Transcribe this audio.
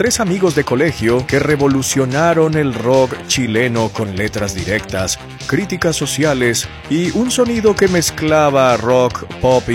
tres amigos de colegio que revolucionaron el rock chileno con letras directas, críticas sociales y un sonido que mezclaba rock, pop